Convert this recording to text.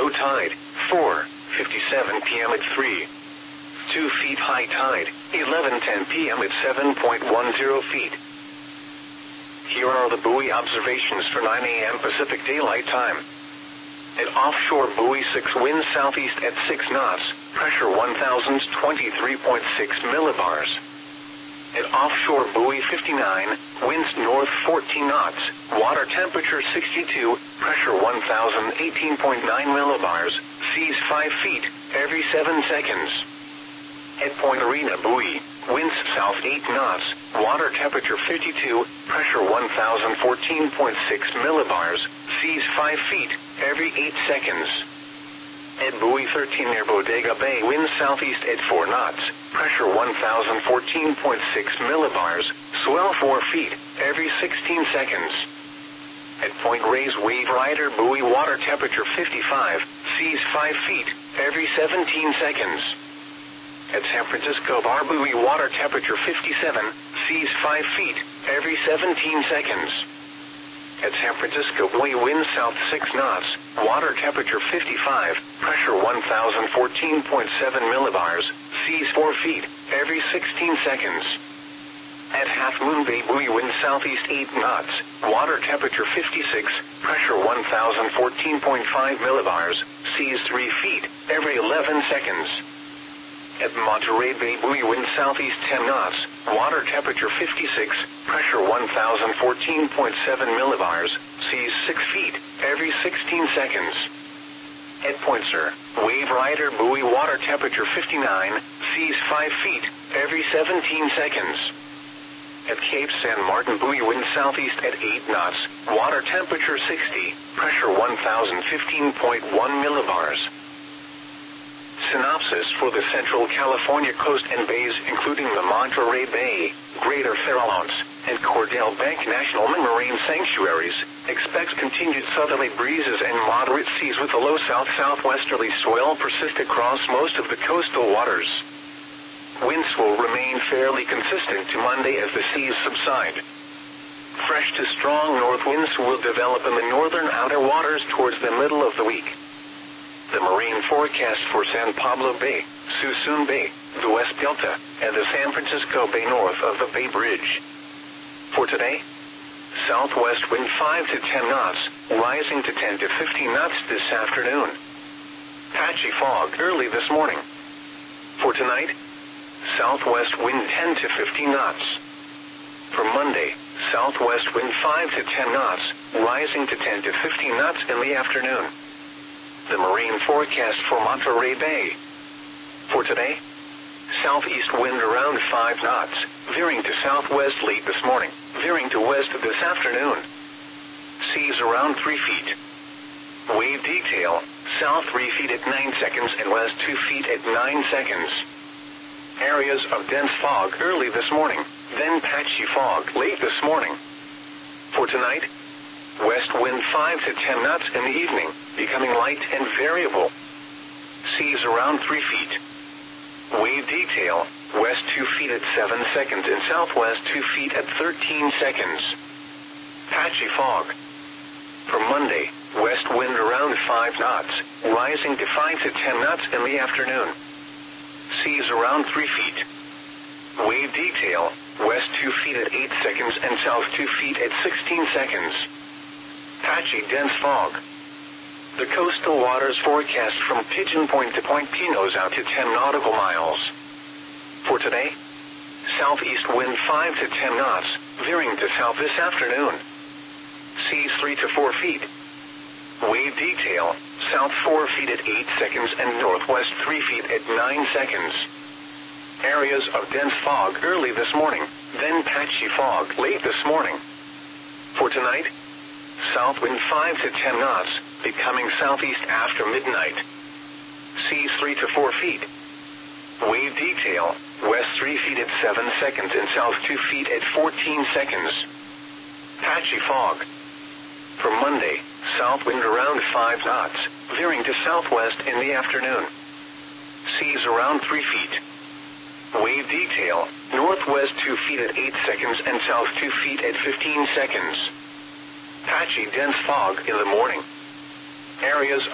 low tide, 4:57 p.m. at 3. 2 feet high tide, 11:10 p.m. at 7.10 feet. Here are the buoy observations for 9 a.m. Pacific Daylight Time. At offshore buoy 6, wind southeast at 6 knots, pressure 1,023.6 millibars. At offshore buoy 59, winds north 14 knots, water temperature 62, pressure 1,018.9 millibars, seas 5 feet, every 7 seconds. At Point Arena buoy, winds south 8 knots, water temperature 52, pressure 1,014.6 millibars, seas 5 feet, every 8 seconds. At buoy 13 near Bodega Bay, winds southeast at 4 knots, pressure 1,014.6 millibars, swell 4 feet, every 16 seconds. At Point Reyes Wave Rider buoy, water temperature 55, seas 5 feet, every 17 seconds. At San Francisco Bar buoy, water temperature 57, seas 5 feet, every 17 seconds. At San Francisco buoy, wind south 6 knots, water temperature 55, pressure 1,014.7 millibars, seas 4 feet, every 16 seconds. At Half Moon Bay buoy, wind southeast 8 knots, water temperature 56, pressure 1,014.5 millibars, seas 3 feet, every 11 seconds. At Monterey Bay buoy, wind southeast 10 knots, water temperature 56, pressure 1,014.7 millibars, seas 6 feet, every 16 seconds. At Point Sur, Wave Rider buoy, water temperature 59, seas 5 feet, every 17 seconds. At Cape San Martin buoy, wind southeast at 8 knots, water temperature 60, pressure 1,015.1 millibars. Synopsis for the Central California coast and bays, including the Monterey Bay, Greater Farallones, and Cordell Bank National Marine Sanctuaries, expects continued southerly breezes and moderate seas with a low south-southwesterly swell persist across most of the coastal waters. Winds will remain fairly consistent to Monday as the seas subside. Fresh to strong north winds will develop in the northern outer waters towards the middle of the week. The marine forecast for San Pablo Bay, Suisun Bay, the West Delta, and the San Francisco Bay north of the Bay Bridge. For today, southwest wind 5 to 10 knots, rising to 10 to 15 knots this afternoon. Patchy fog early this morning. For tonight, southwest wind 10 to 15 knots. For Monday, southwest wind 5 to 10 knots, rising to 10 to 15 knots in the afternoon. The marine forecast for Monterey Bay. For today, southeast wind around 5 knots, veering to southwest late this morning, veering to west this afternoon. Seas around 3 feet. Wave detail, south 3 feet at 9 seconds and west 2 feet at 9 seconds. Areas of dense fog early this morning, then patchy fog late this morning. For tonight, west wind 5 to 10 knots in the evening, becoming light and variable. Seas around 3 feet. Wave detail, west 2 feet at 7 seconds and southwest 2 feet at 13 seconds. Patchy fog. For Monday, west wind around 5 knots, rising to 5 to 10 knots in the afternoon. Seas around 3 feet. Wave detail, west 2 feet at 8 seconds and south 2 feet at 16 seconds. Patchy dense fog. The coastal waters forecast from Pigeon Point to Point Pinos out to 10 nautical miles. For today, southeast wind 5 to 10 knots, veering to south this afternoon. Seas 3 to 4 feet. Wave detail, south 4 feet at 8 seconds and northwest 3 feet at 9 seconds. Areas of dense fog early this morning, then patchy fog late this morning. For tonight, south wind 5 to 10 knots, becoming southeast after midnight. Seas 3 to 4 feet. Wave detail, west 3 feet at 7 seconds and south 2 feet at 14 seconds. Patchy fog. For Monday, south wind around 5 knots, veering to southwest in the afternoon. Seas around 3 feet. Wave detail, northwest 2 feet at 8 seconds and south 2 feet at 15 seconds. Patchy dense fog in the morning. Areas